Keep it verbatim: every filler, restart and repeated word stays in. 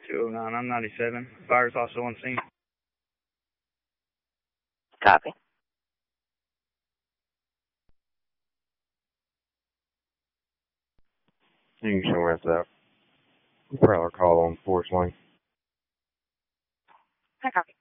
two oh nine, I'm ninety-seven. Fire's also on scene. Copy. You can show us that. Prowler call on Forest Lane. I copy.